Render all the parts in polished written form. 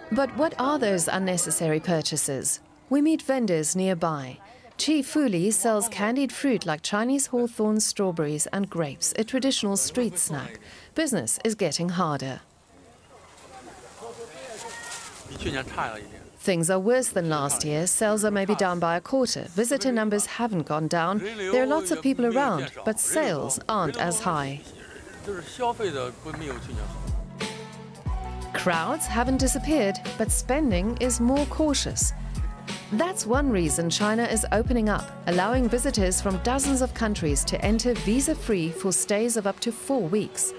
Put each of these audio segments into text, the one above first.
But what are those unnecessary purchases? We meet vendors nearby. Chi Fuli sells candied fruit like Chinese hawthorns, strawberries and grapes, a traditional street snack. Business is getting harder. Things are worse than last year. Sales are maybe down by a quarter. Visitor numbers haven't gone down. There are lots of people around, but sales aren't as high. Crowds haven't disappeared, but spending is more cautious. That's one reason China is opening up, allowing visitors from dozens of countries to enter visa-free for stays of up to 4 weeks.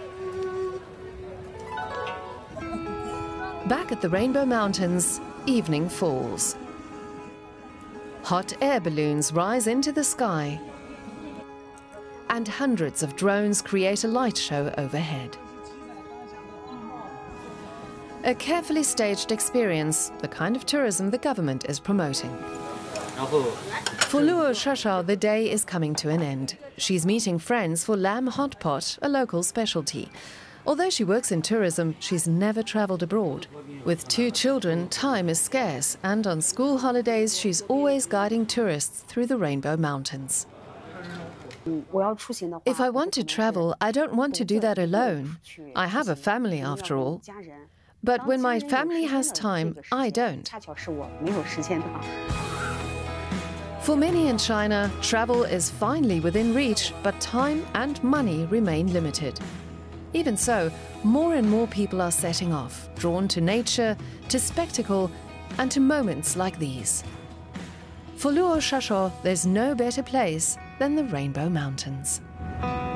Back at the Rainbow Mountains, evening falls. Hot air balloons rise into the sky, and hundreds of drones create a light show overhead. A carefully staged experience, the kind of tourism the government is promoting. For Luo Shashao, the day is coming to an end. She's meeting friends for lamb hot pot, a local specialty. Although she works in tourism, she's never traveled abroad. With 2 children, time is scarce, and on school holidays, she's always guiding tourists through the Rainbow Mountains. If I want to travel, I don't want to do that alone. I have a family after all. But when my family has time, I don't. For many in China, travel is finally within reach, but time and money remain limited. Even so, more and more people are setting off, drawn to nature, to spectacle, and to moments like these. For Luo Shashao, there's no better place than the Rainbow Mountains.